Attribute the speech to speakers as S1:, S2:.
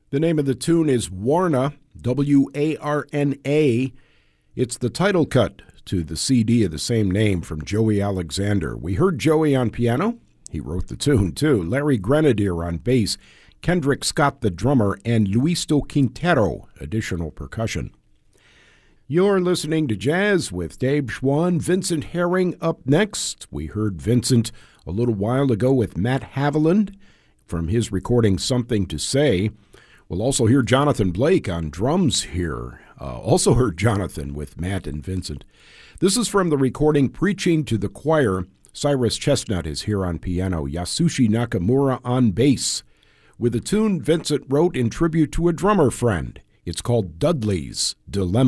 S1: The name of the tune is Warna, W-A-R-N-A. It's the title cut to the CD of the same name from Joey Alexander. We heard Joey on piano. He wrote the tune, too. Larry Grenadier on bass, Kendrick Scott the drummer, and Luisto Quintero, additional percussion. You're listening to Jazz with Dave Schwann. Vincent Herring up next. We heard Vincent a little while ago with Matt Haviland from his recording Something to Say. We'll also hear Jonathan Blake on drums here. Also heard Jonathan with Matt and Vincent. This is from the recording Preaching to the Choir. Cyrus Chestnut is here on piano, Yasushi Nakamura on bass, with a tune Vincent wrote in tribute to a drummer friend. It's called Dudley's Dilemma.